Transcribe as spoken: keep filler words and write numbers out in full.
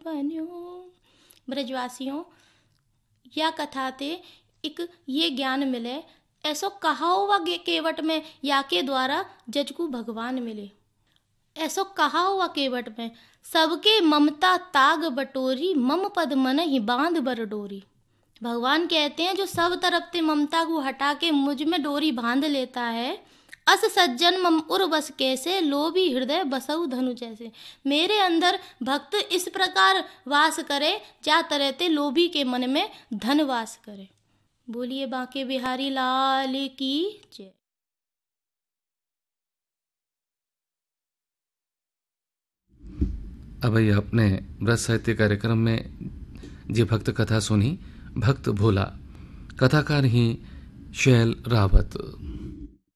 बन्यो। ब्रजवासियों, या कथा ते एक ये ज्ञान मिले, ऐसो कहा हुआ केवट में या के द्वारा जजकू भगवान मिले। ऐसो कहा हुआ केवट में सबके ममता ताग बटोरी, मम पद मन ही बांध बर डोरी। भगवान कहते हैं जो सब तरफ से ममता को हटा के मुझ में डोरी बांध लेता है, अस सज्जन मम उर बस कैसे, लोभी हृदय बसऊ धनु जैसे। मेरे अंदर भक्त इस प्रकार वास करे जा तरह ते लोभी के मन में धन वास करे। बोलिए बांके बिहारी लाल की जय। अब ये अपने ब्रज साहित्य कार्यक्रम में जी भक्त कथा सुनी, भक्त भोला, कथाकार ही शैल रावत।